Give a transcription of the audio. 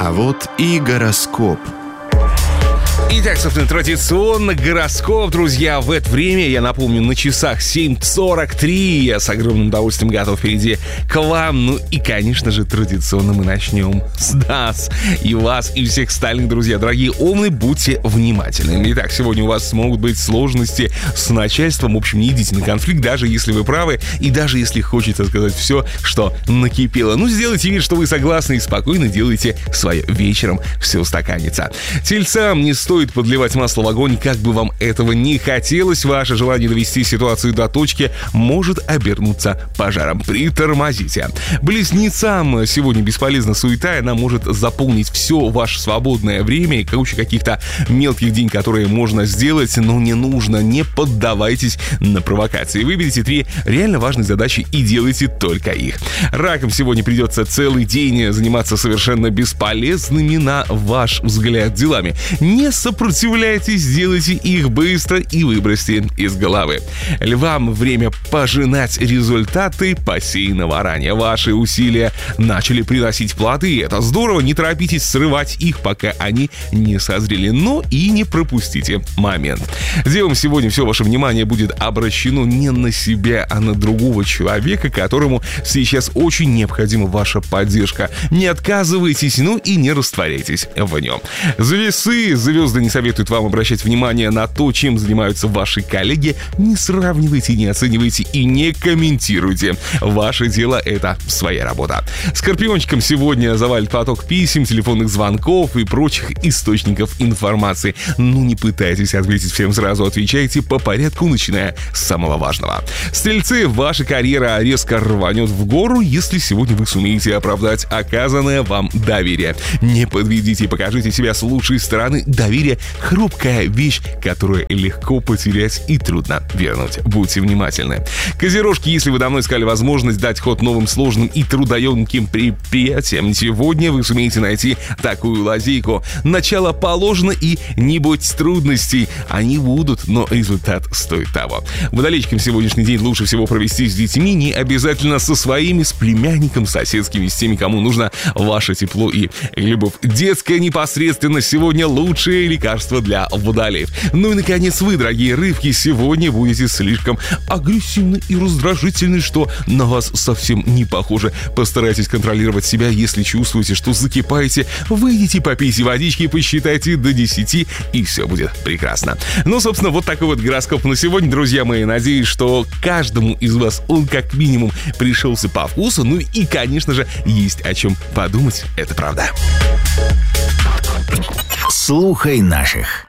А вот и гороскоп. Итак, собственно, традиционно гороскоп, друзья. В это время, я напомню, на часах 7:43. Я с огромным удовольствием готов перейти к вам. Ну и, конечно же, традиционно мы начнем с нас. И вас, и всех остальных, друзья. Дорогие овны, будьте внимательны. Итак, сегодня у вас могут быть сложности с начальством. В общем, не идите на конфликт, даже если вы правы. И даже если хочется сказать все, что накипело. Ну, сделайте вид, что вы согласны, и спокойно делайте свое. Вечером все устаканится. Тельцам не стоит подливать масло в огонь, как бы вам этого не хотелось. Ваше желание довести ситуацию до точки может обернуться пожаром. Притормозите. Близнецам сегодня бесполезна суета, она может заполнить все ваше свободное время и куча каких-то мелких день, которые можно сделать, но не нужно. Не поддавайтесь на провокации. Выберите 3 реально важные задачи и делайте только их. Ракам сегодня придется целый день заниматься совершенно бесполезными, на ваш взгляд, делами. Не сопротивляйтесь, делайте их быстро и выбросьте из головы. Львам время пожинать результаты посеянного ранее. Ваши усилия начали приносить плоды, и это здорово. Не торопитесь срывать их, пока они не созрели. Но и не пропустите момент. Девам сегодня все ваше внимание будет обращено не на себя, а на другого человека, которому сейчас очень необходима ваша поддержка. Не отказывайтесь, ну и не растворяйтесь в нем. Весы, звезды не советуют вам обращать внимание на то, чем занимаются ваши коллеги. Не сравнивайте, не оценивайте и не комментируйте. Ваше дело — это своя работа. Скорпиончикам сегодня завалит поток писем, телефонных звонков и прочих источников информации. Ну, не пытайтесь ответить всем сразу, отвечайте по порядку, начиная с самого важного. Стрельцы, ваша карьера резко рванет в гору, если сегодня вы сумеете оправдать оказанное вам доверие. Не подведите, покажите себя с лучшей стороны. Доверие — хрупкая вещь, которую легко потерять и трудно вернуть. Будьте внимательны. Козерожки, если вы давно искали возможность дать ход новым сложным и трудоемким предприятиям, сегодня вы сумеете найти такую лазейку. Начало положено, и не бойтесь трудностей. Они будут, но результат стоит того. Водолейчикам сегодняшний день лучше всего провести с детьми, не обязательно со своими, с племянником, соседскими, с теми, кому нужно ваше тепло и любовь. Детская непосредственность сегодня лучшее лекарство для водолеев. Ну и, наконец, вы, дорогие рыбки, сегодня будете слишком агрессивны и раздражительны, что на вас совсем не похоже. Постарайтесь контролировать себя, если чувствуете, что закипаете. Выйдите, попейте водички, посчитайте до 10, и все будет прекрасно. Ну, собственно, вот такой вот гороскоп на сегодня, друзья мои. Надеюсь, что каждому из вас он как минимум пришелся по вкусу. Ну и, конечно же, есть о чем подумать. Это правда. Слухай наших.